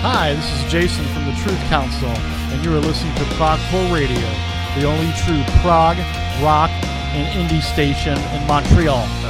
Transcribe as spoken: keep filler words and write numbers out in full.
Hi, this is Jason from the Truth Council, and you are listening to Progcore Radio, the only true prog, rock, and indie station in Montreal.